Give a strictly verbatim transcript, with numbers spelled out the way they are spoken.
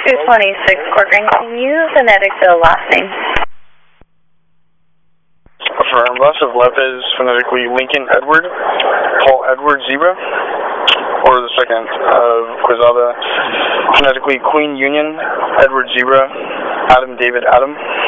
two twenty-six, Corcoran. Can you phonetic the last name? Affirm. Last of Lopez, phonetically Lincoln Edward, Paul Edward Zebra. Or the second of Quezada, phonetically Queen Union, Edward Zebra, Adam David Adam.